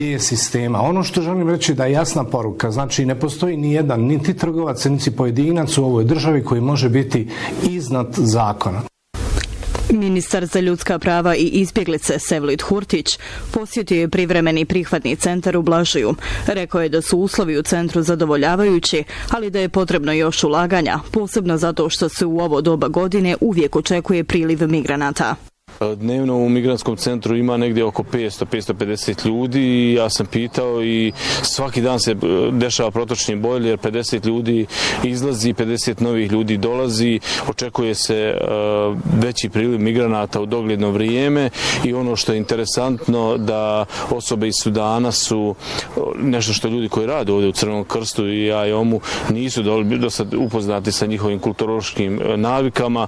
sistema. Ono što želim reći da je jasna poruka, znači ne postoji ni jedan, niti trgovac, niti pojedinac u ovoj državi koji može biti iznad zakona. Ministar za ljudska prava i izbjeglice Sevlid Hurtić posjetio je privremeni prihvatni centar u Blažiju. Rekao je da su uslovi u centru zadovoljavajući, ali da je potrebno još ulaganja, posebno zato što se u ovo doba godine uvijek očekuje priliv migranata. Dnevno u migrantskom centru ima negdje oko 500-550 ljudi i ja sam pitao i svaki dan se dešava protočni bojler jer 50 ljudi izlazi, 50 novih ljudi dolazi, očekuje se veći priliv migranata u dogledno vrijeme i ono što je interesantno da osobe iz Sudana su nešto što ljudi koji rade ovdje u Crvenom krstu i IOM-u nisu do sad upoznati sa njihovim kulturološkim navikama,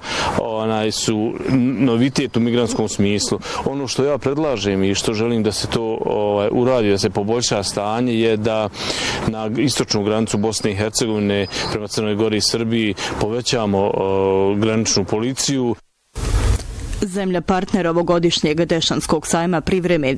su novitet u migranskom smislu. Ono što ja predlažem i što želim da se to uradi, da se poboljša stanje, je da na istočnu granicu Bosne i Hercegovine prema Crnoj Gori i Srbiji povećamo graničnu policiju. Zemlja partner ovogodišnjeg Dešanskog sajma Privreme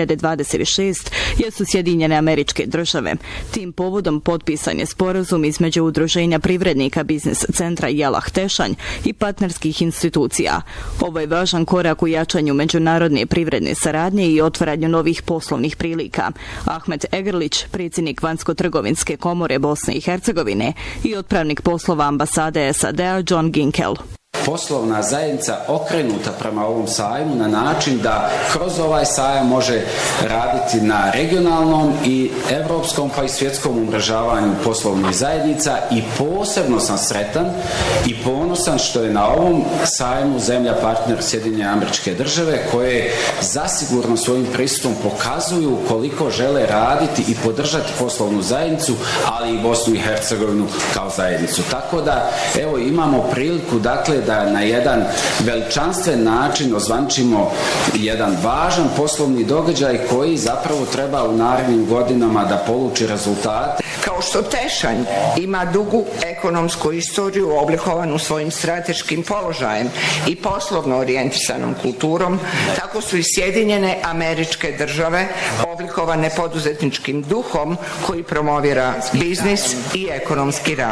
2026 jesu Sjedinjene Američke Države. Tim povodom potpisan je sporazum između Udruženja privrednika Biznis centra Jelah Tešanj i partnerskih institucija. Ovo je važan korak u jačanju međunarodne privredne saradnje i otvaranju novih poslovnih prilika. Ahmet Egerlić, predsjednik Vanjsko-trgovinske komore Bosne i Hercegovine i otpravnik poslova ambasade SAD-a John Ginkel. Poslovna zajednica okrenuta prema ovom sajmu na način da kroz ovaj sajam može raditi na regionalnom i evropskom pa i svjetskom umrežavanju poslovnih zajednica i posebno sam sretan i ponosan što je na ovom sajmu zemlja partner Sjedinjene Američke Države koje zasigurno svojim pristupom pokazuju koliko žele raditi i podržati poslovnu zajednicu, ali i Bosnu i Hercegovinu kao zajednicu. Tako da, evo, imamo priliku, dakle, da na jedan veličanstven način ozvančimo jedan važan poslovni događaj koji zapravo treba u narednim godinama da poluči rezultate. Kao što Tešanj ima dugu ekonomsku istoriju oblikovanu svojim strateškim položajem i poslovno orijentisanom kulturom, tako su i Sjedinjene Američke Države oblikovane poduzetničkim duhom koji promovira biznis i ekonomski rad.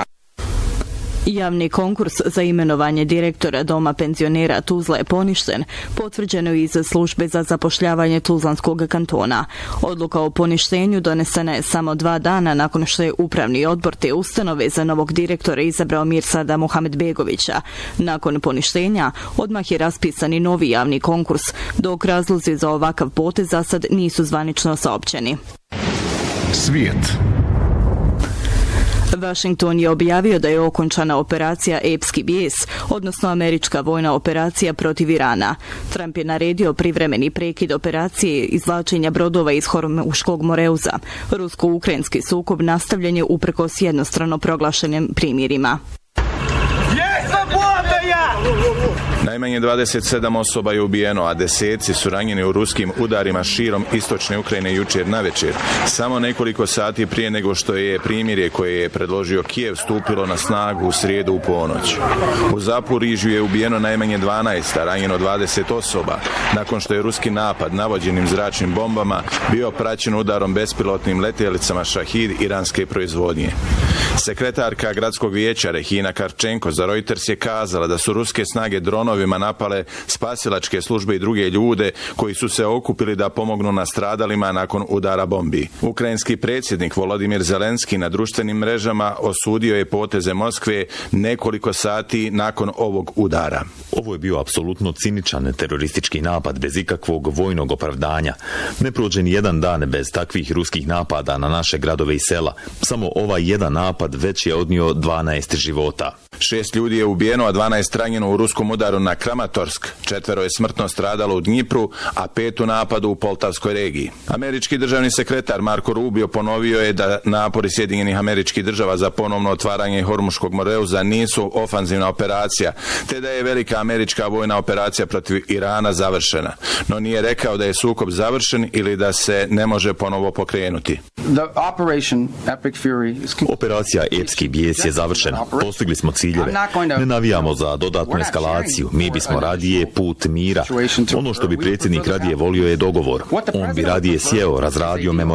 Javni konkurs za imenovanje direktora Doma penzionera Tuzla je poništen, potvrđeno je iz službe za zapošljavanje Tuzlanskog kantona. Odluka o poništenju donesena je samo 2 dana nakon što je upravni odbor te ustanove za novog direktora izabrao Mirsada Muhamedbegovića. Nakon poništenja odmah je raspisan i novi javni konkurs, dok razlozi za ovakav potez za sad nisu zvanično saopćeni. Svijet. Washington je objavio da je okončana operacija Epski bijes, odnosno američka vojna operacija protiv Irana. Trump je naredio privremeni prekid operacije izvlačenja brodova iz Hormuškog moreuza. Rusko-ukrajinski sukob nastavljen je uprkos jednostrano proglašenim primirima. Najmanje 27 osoba je ubijeno, a deseci su ranjeni u ruskim udarima širom istočne Ukrajine jučer navečer. Samo nekoliko sati prije nego što je primirje koje je predložio Kijev stupilo na snagu u srijedu u ponoć. U Zaporižju je ubijeno najmanje 12, a ranjeno 20 osoba, nakon što je ruski napad navođenim zračnim bombama bio praćen udarom bespilotnim letjelicama Šahid iranske proizvodnje. Sekretarka gradskog vijeća Rehina Karčenko za Reuters je kazala da su ruske snage dronovima napale spasilačke službe i druge ljude koji su se okupili da pomognu nastradalima nakon udara bombi. Ukrajinski predsjednik Volodimir Zelenski na društvenim mrežama osudio je poteze Moskve nekoliko sati nakon ovog udara. Ovo je bio apsolutno ciničan teroristički napad bez ikakvog vojnog opravdanja. Ne prođe ni jedan dan bez takvih ruskih napada na naše gradove i sela. Samo ovaj jedan napad već je odnio 12 života. 6 ljudi je ubijeno, a 12 ranjeno u ruskom udaru na Kramatorsk. 4 je smrtno stradalo u Dnjipru, a 5 u napadu u Poltavskoj regiji. Američki državni sekretar Marko Rubio ponovio je da napori Sjedinjenih Američkih Država za ponovno otvaranje Hormuškog moreuza nisu ofanzivna operacija, te da je velika američka vojna operacija protiv Irana završena. No nije rekao da je sukob završen ili da se ne može ponovo pokrenuti. Operacija Epski bijes je završena. Postigli smo ciljeve. Ne navijamo za dodatnu eskalaciju. Mi bismo radije put mira. Ono što bi predsjednik radije volio je dogovor. On bi radije sjeo, razradio memorandum